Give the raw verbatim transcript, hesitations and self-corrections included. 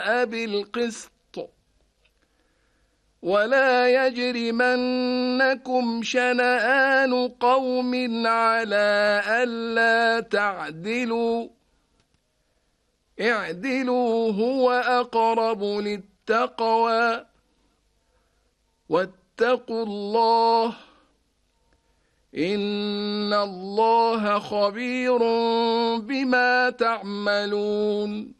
جاء بالقسط ولا يجرمنكم شنآن قوم على ألا تعدلوا اعدلوا هو أقرب للتقوى واتقوا الله إن الله خبير بما تعملون